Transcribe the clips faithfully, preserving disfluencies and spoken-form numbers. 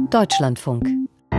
Deutschlandfunk.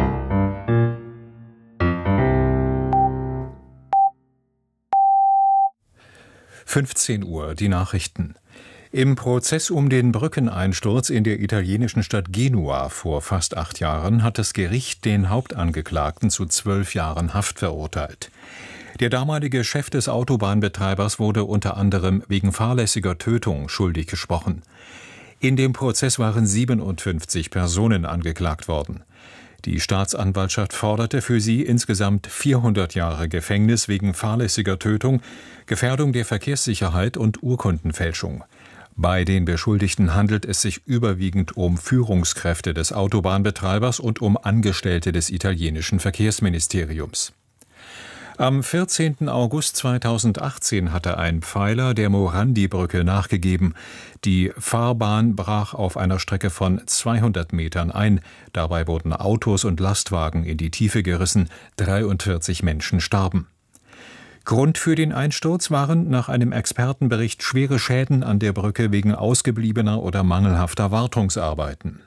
fünfzehn Uhr, die Nachrichten. Im Prozess um den Brückeneinsturz in der italienischen Stadt Genua vor fast acht Jahren hat das Gericht den Hauptangeklagten zu zwölf Jahren Haft verurteilt. Der damalige Chef des Autobahnbetreibers wurde unter anderem wegen fahrlässiger Tötung schuldig gesprochen. In dem Prozess waren siebenundfünfzig Personen angeklagt worden. Die Staatsanwaltschaft forderte für sie insgesamt vierhundert Jahre Gefängnis wegen fahrlässiger Tötung, Gefährdung der Verkehrssicherheit und Urkundenfälschung. Bei den Beschuldigten handelt es sich überwiegend um Führungskräfte des Autobahnbetreibers und um Angestellte des italienischen Verkehrsministeriums. Am vierzehnten August zweitausendachtzehn hatte ein Pfeiler der Morandi-Brücke nachgegeben. Die Fahrbahn brach auf einer Strecke von zweihundert Metern ein. Dabei wurden Autos und Lastwagen in die Tiefe gerissen. dreiundvierzig Menschen starben. Grund für den Einsturz waren nach einem Expertenbericht schwere Schäden an der Brücke wegen ausgebliebener oder mangelhafter Wartungsarbeiten.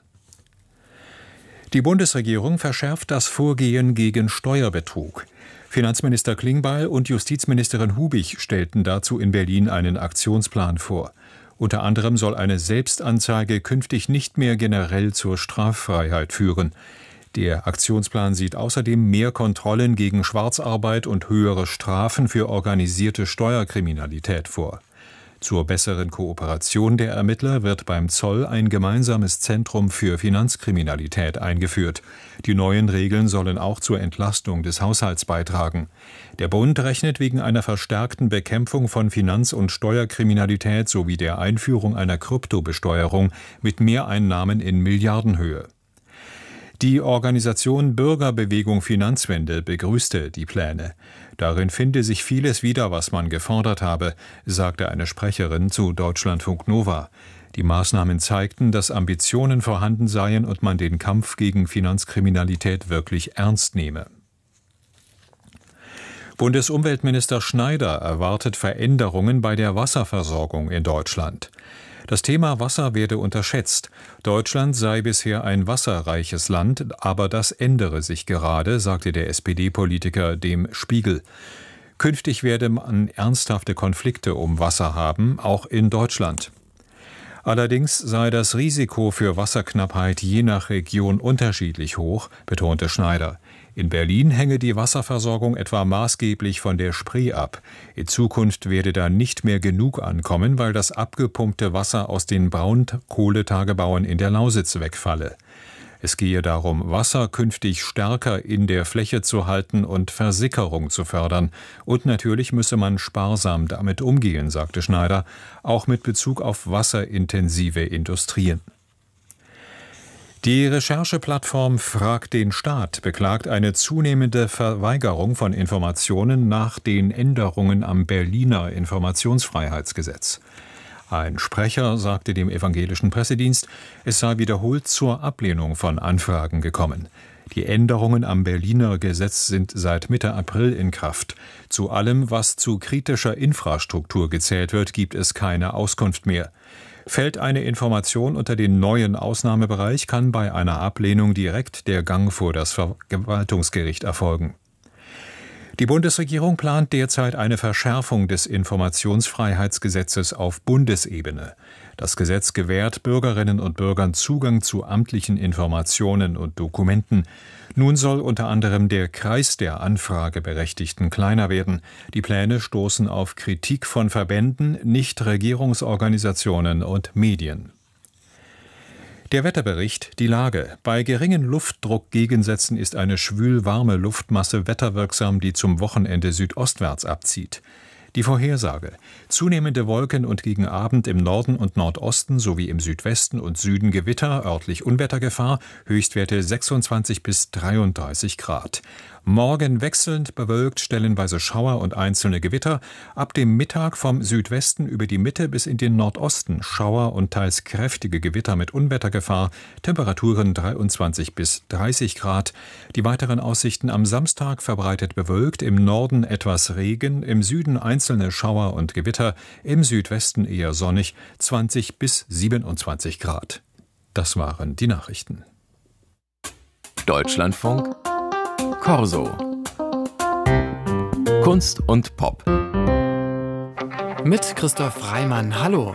Die Bundesregierung verschärft das Vorgehen gegen Steuerbetrug. Finanzminister Klingbeil und Justizministerin Hubig stellten dazu in Berlin einen Aktionsplan vor. Unter anderem soll eine Selbstanzeige künftig nicht mehr generell zur Straffreiheit führen. Der Aktionsplan sieht außerdem mehr Kontrollen gegen Schwarzarbeit und höhere Strafen für organisierte Steuerkriminalität vor. Zur besseren Kooperation der Ermittler wird beim Zoll ein gemeinsames Zentrum für Finanzkriminalität eingeführt. Die neuen Regeln sollen auch zur Entlastung des Haushalts beitragen. Der Bund rechnet wegen einer verstärkten Bekämpfung von Finanz- und Steuerkriminalität sowie der Einführung einer Kryptobesteuerung mit Mehreinnahmen in Milliardenhöhe. Die Organisation Bürgerbewegung Finanzwende begrüßte die Pläne. Darin finde sich vieles wieder, was man gefordert habe, sagte eine Sprecherin zu Deutschlandfunk Nova. Die Maßnahmen zeigten, dass Ambitionen vorhanden seien und man den Kampf gegen Finanzkriminalität wirklich ernst nehme. Bundesumweltminister Schneider erwartet Veränderungen bei der Wasserversorgung in Deutschland. Das Thema Wasser werde unterschätzt. Deutschland sei bisher ein wasserreiches Land, aber das ändere sich gerade, sagte der S P D-Politiker dem Spiegel. Künftig werde man ernsthafte Konflikte um Wasser haben, auch in Deutschland. Allerdings sei das Risiko für Wasserknappheit je nach Region unterschiedlich hoch, betonte Schneider. In Berlin hänge die Wasserversorgung etwa maßgeblich von der Spree ab. In Zukunft werde da nicht mehr genug ankommen, weil das abgepumpte Wasser aus den Braunkohletagebauen in der Lausitz wegfalle. Es gehe darum, Wasser künftig stärker in der Fläche zu halten und Versickerung zu fördern. Und natürlich müsse man sparsam damit umgehen, sagte Schneider, auch mit Bezug auf wasserintensive Industrien. Die Rechercheplattform Frag den Staat beklagt eine zunehmende Verweigerung von Informationen nach den Änderungen am Berliner Informationsfreiheitsgesetz. Ein Sprecher sagte dem evangelischen Pressedienst, es sei wiederholt zur Ablehnung von Anfragen gekommen. Die Änderungen am Berliner Gesetz sind seit Mitte April in Kraft. Zu allem, was zu kritischer Infrastruktur gezählt wird, gibt es keine Auskunft mehr. Fällt eine Information unter den neuen Ausnahmebereich, kann bei einer Ablehnung direkt der Gang vor das Verwaltungsgericht erfolgen. Die Bundesregierung plant derzeit eine Verschärfung des Informationsfreiheitsgesetzes auf Bundesebene. Das Gesetz gewährt Bürgerinnen und Bürgern Zugang zu amtlichen Informationen und Dokumenten. Nun soll unter anderem der Kreis der Anfrageberechtigten kleiner werden. Die Pläne stoßen auf Kritik von Verbänden, Nichtregierungsorganisationen und Medien. Der Wetterbericht, die Lage. Bei geringen Luftdruckgegensätzen ist eine schwül-warme Luftmasse wetterwirksam, die zum Wochenende südostwärts abzieht. Die Vorhersage. Zunehmende Wolken und gegen Abend im Norden und Nordosten sowie im Südwesten und Süden Gewitter, örtlich Unwettergefahr, Höchstwerte sechsundzwanzig bis dreiunddreißig Grad. Morgen wechselnd bewölkt, stellenweise Schauer und einzelne Gewitter. Ab dem Mittag vom Südwesten über die Mitte bis in den Nordosten Schauer und teils kräftige Gewitter mit Unwettergefahr. Temperaturen dreiundzwanzig bis dreißig Grad. Die weiteren Aussichten am Samstag verbreitet bewölkt, im Norden etwas Regen, im Süden einzelne Schauer und Gewitter, im Südwesten eher sonnig, zwanzig bis siebenundzwanzig Grad. Das waren die Nachrichten. Deutschlandfunk Corso. Kunst und Pop. Mit Christoph Reimann. Hallo.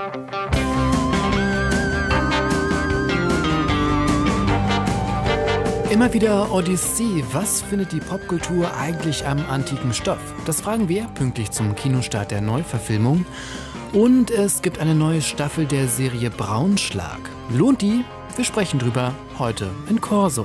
Immer wieder Odyssee. Was findet die Popkultur eigentlich am antiken Stoff? Das fragen wir pünktlich zum Kinostart der Neuverfilmung. Und es gibt eine neue Staffel der Serie Braunschlag. Lohnt die? Wir sprechen drüber heute in Corso.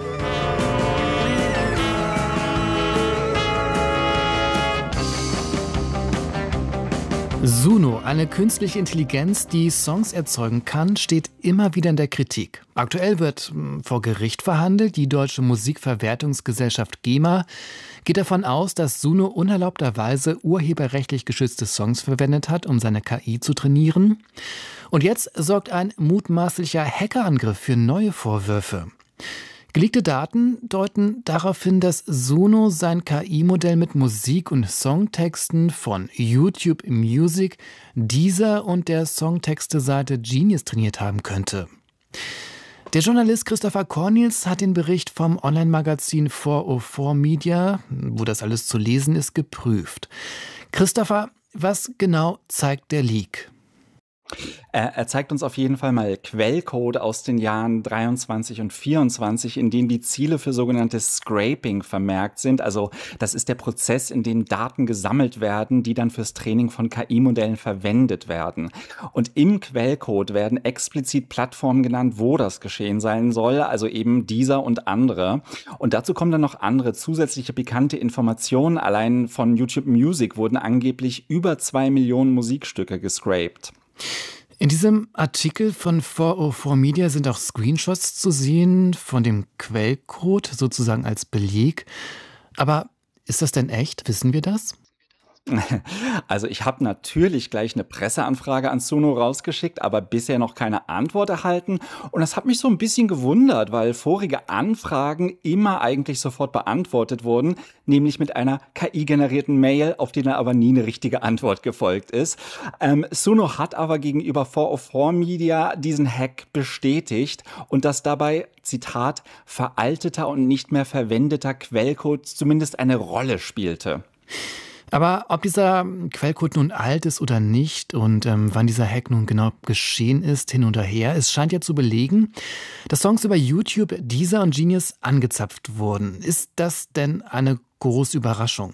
Suno, eine künstliche Intelligenz, die Songs erzeugen kann, steht immer wieder in der Kritik. Aktuell wird mh, vor Gericht verhandelt. Die Deutsche Musikverwertungsgesellschaft GEMA geht davon aus, dass Suno unerlaubterweise urheberrechtlich geschützte Songs verwendet hat, um seine K I zu trainieren. Und jetzt sorgt ein mutmaßlicher Hackerangriff für neue Vorwürfe. Geleakte Daten deuten darauf hin, dass Suno sein K I-Modell mit Musik- und Songtexten von YouTube Music, Deezer und der Songtexte-Seite Genius trainiert haben könnte. Der Journalist Christopher Cornels hat den Bericht vom Online-Magazin vier null vier Media, wo das alles zu lesen ist, geprüft. Christopher, was genau zeigt der Leak? Er, er zeigt uns auf jeden Fall mal Quellcode aus den Jahren dreiundzwanzig und vierundzwanzig, in denen die Ziele für sogenanntes Scraping vermerkt sind. Also das ist der Prozess, in dem Daten gesammelt werden, die dann fürs Training von K I-Modellen verwendet werden. Und im Quellcode werden explizit Plattformen genannt, wo das geschehen sein soll, also eben dieser und andere. Und dazu kommen dann noch andere zusätzliche pikante Informationen. Allein von YouTube Music wurden angeblich über zwei Millionen Musikstücke gescraped. In diesem Artikel von vier null vier Media sind auch Screenshots zu sehen von dem Quellcode, sozusagen als Beleg. Aber ist das denn echt? Wissen wir das? Also ich habe natürlich gleich eine Presseanfrage an Suno rausgeschickt, aber bisher noch keine Antwort erhalten. Und das hat mich so ein bisschen gewundert, weil vorige Anfragen immer eigentlich sofort beantwortet wurden, nämlich mit einer K I-generierten Mail, auf die dann aber nie eine richtige Antwort gefolgt ist. Ähm, Suno hat aber gegenüber vier null vier Media diesen Hack bestätigt und dass dabei, Zitat, veralteter und nicht mehr verwendeter Quellcode zumindest eine Rolle spielte. Aber ob dieser Quellcode nun alt ist oder nicht und ähm, wann dieser Hack nun genau geschehen ist, hin und her, es scheint ja zu belegen, dass Songs über YouTube, Deezer und Genius angezapft wurden. Ist das denn eine große Überraschung?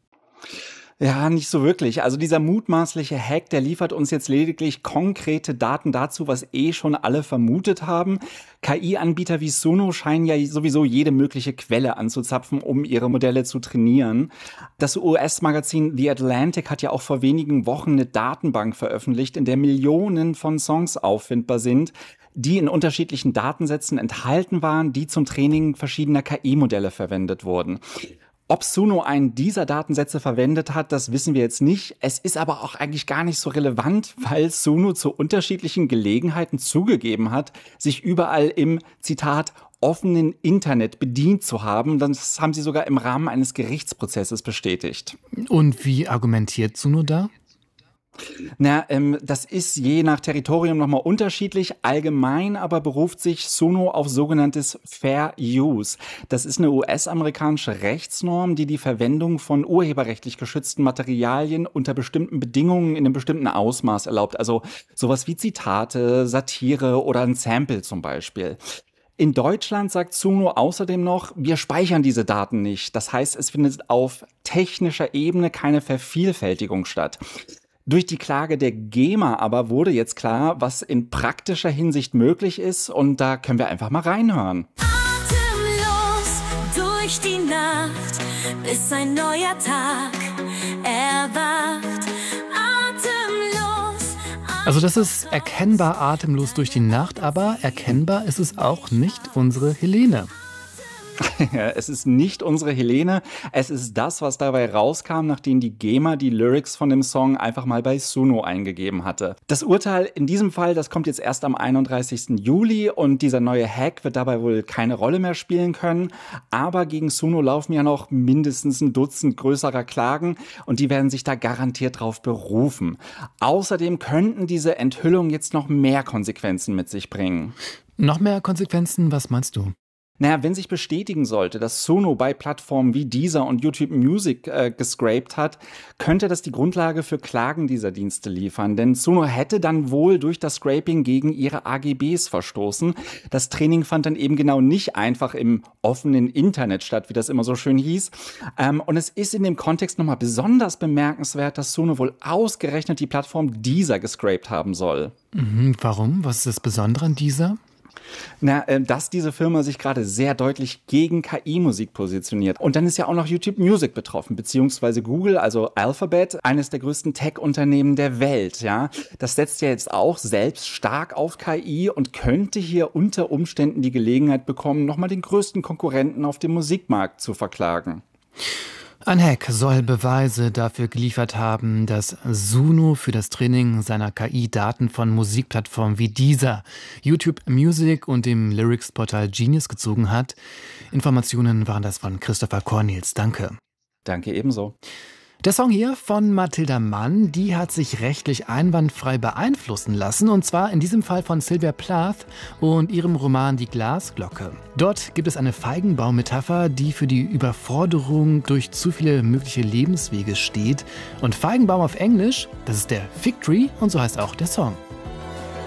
Ja, nicht so wirklich. Also dieser mutmaßliche Hack, der liefert uns jetzt lediglich konkrete Daten dazu, was eh schon alle vermutet haben. K I-Anbieter wie Suno scheinen ja sowieso jede mögliche Quelle anzuzapfen, um ihre Modelle zu trainieren. Das U S-Magazin The Atlantic hat ja auch vor wenigen Wochen eine Datenbank veröffentlicht, in der Millionen von Songs auffindbar sind, die in unterschiedlichen Datensätzen enthalten waren, die zum Training verschiedener K I-Modelle verwendet wurden. Ob Suno einen dieser Datensätze verwendet hat, das wissen wir jetzt nicht. Es ist aber auch eigentlich gar nicht so relevant, weil Suno zu unterschiedlichen Gelegenheiten zugegeben hat, sich überall im, Zitat, offenen Internet bedient zu haben. Das haben sie sogar im Rahmen eines Gerichtsprozesses bestätigt. Und wie argumentiert Suno da? Na, ähm, das ist je nach Territorium nochmal unterschiedlich. Allgemein aber beruft sich Suno auf sogenanntes Fair Use. Das ist eine U S-amerikanische Rechtsnorm, die die Verwendung von urheberrechtlich geschützten Materialien unter bestimmten Bedingungen in einem bestimmten Ausmaß erlaubt. Also sowas wie Zitate, Satire oder ein Sample zum Beispiel. In Deutschland sagt Suno außerdem noch, wir speichern diese Daten nicht. Das heißt, es findet auf technischer Ebene keine Vervielfältigung statt. Durch die Klage der GEMA aber wurde jetzt klar, was in praktischer Hinsicht möglich ist, und da können wir einfach mal reinhören. Atemlos durch die Nacht, bis ein neuer Tag erwacht. Atemlos. Also das ist erkennbar atemlos durch die Nacht, aber erkennbar ist es auch nicht unsere Helene. Es ist nicht unsere Helene, es ist das, was dabei rauskam, nachdem die GEMA die Lyrics von dem Song einfach mal bei Suno eingegeben hatte. Das Urteil in diesem Fall, das kommt jetzt erst am einunddreißigsten Juli und dieser neue Hack wird dabei wohl keine Rolle mehr spielen können, aber gegen Suno laufen ja noch mindestens ein Dutzend größerer Klagen und die werden sich da garantiert drauf berufen. Außerdem könnten diese Enthüllungen jetzt noch mehr Konsequenzen mit sich bringen. Noch mehr Konsequenzen, was meinst du? Naja, wenn sich bestätigen sollte, dass Suno bei Plattformen wie Deezer und YouTube Music äh, gescraped hat, könnte das die Grundlage für Klagen dieser Dienste liefern. Denn Suno hätte dann wohl durch das Scraping gegen ihre A G Bs verstoßen. Das Training fand dann eben genau nicht einfach im offenen Internet statt, wie das immer so schön hieß. Ähm, und es ist in dem Kontext nochmal besonders bemerkenswert, dass Suno wohl ausgerechnet die Plattform Deezer gescraped haben soll. Mhm, warum? Was ist das Besondere an Deezer? Na, äh, dass diese Firma sich gerade sehr deutlich gegen K I-Musik positioniert. Und dann ist ja auch noch YouTube Music betroffen, beziehungsweise Google, also Alphabet, eines der größten Tech-Unternehmen der Welt. Ja, das setzt ja jetzt auch selbst stark auf K I und könnte hier unter Umständen die Gelegenheit bekommen, nochmal den größten Konkurrenten auf dem Musikmarkt zu verklagen. Ein Hack soll Beweise dafür geliefert haben, dass Suno für das Training seiner K I Daten von Musikplattformen wie Deezer, YouTube Music und dem Lyrics-Portal Genius gezogen hat. Informationen waren das von Christopher Cornels. Danke. Danke ebenso. Der Song hier von Mathilda Mann, die hat sich rechtlich einwandfrei beeinflussen lassen, und zwar in diesem Fall von Sylvia Plath und ihrem Roman Die Glasglocke. Dort gibt es eine Feigenbaum-Metapher, die für die Überforderung durch zu viele mögliche Lebenswege steht. Und Feigenbaum auf Englisch, das ist der Fig Tree, und so heißt auch der Song.